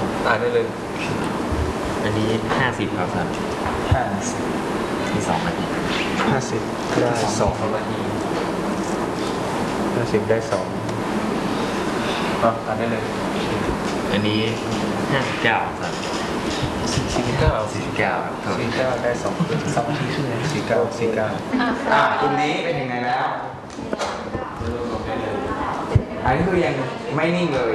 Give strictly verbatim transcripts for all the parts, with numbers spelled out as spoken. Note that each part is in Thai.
อ่านได้เลยอันนี้ห้าสิบครับท่านห้าสิบที่สองนาทีห้าสิบได้สองนาทีห้าสิบได้สองอ่านได้เลยอันนี้ห้าสิบเก้าท่านสี่สิบเก้าสี่สิบเก้าครับสี่เก้าได้สองสองนาทีครึ่งสี่เก้าสี่เก้าอ่ากลุ่มนี้เป็นยังไงแล้วอันนี้คือยังไม่นิ่งเลย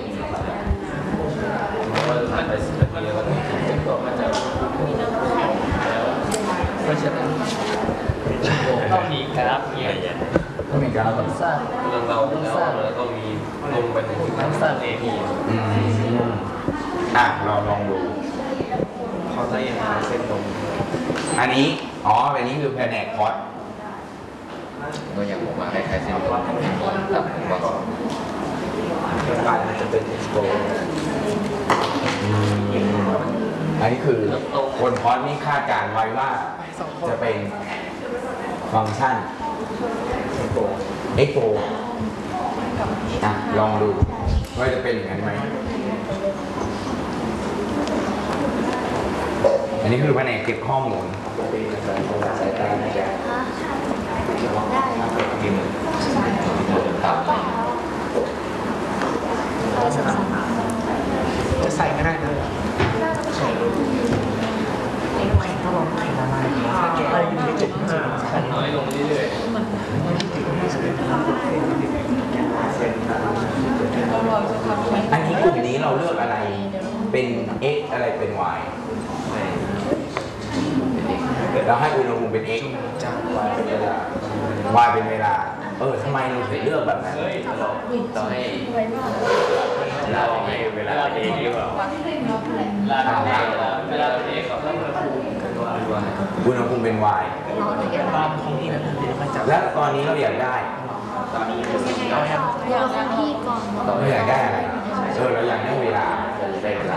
เพราะฉะนั้นต้องมีกราฟเงี้ยต้องมีการแบบสร้างเราแล้วเราต้องมีลงไปถึงการสร้างเอพีอืมอ่ะเราลองดูพอได้ยังไงเส้นตรงอันนี้อ๋ออันนี้คือแผนกคอร์สก็อย่างผมมาคล้ายๆเส้นตรงแต่ผมว่าการมันจะเป็นเอ็กซ์โปอันนี้คือคนคอร์สนี่คาดการไว้ว่าจะเป็นฟังก์ชันเอ็กโปเอ็กโปอ่ะลองดูว่าจะเป็นอย่างนั้นไหมอันนี้คือแผนกเก็บข้อมูลสายตาไม่ได้กินตับจะใส่ก็ได้นะใส่แข็งก็ลองแข็งละลายถ้าแกอะไรอยู่ในจุดนี้น้อยลงเรื่อยๆอันนี้กลุ่มนี้เราเลือกอะไรเป็น x อะไรเป็น y เราให้อุณหภูมิเป็น x y เป็นเวลา y เป็นเวลาเออทำไมเราถึงเลือกแบบนั้นต้องให้เราให้เวลาเองหรือเปล่าเวลาเองเวลาเองกับอุณหภูมิเป็น y แล้วตอนนี้เราอยากได้อยากได้ที่ก่อนเราอยากได้อะไรเออเราอยากได้เวลา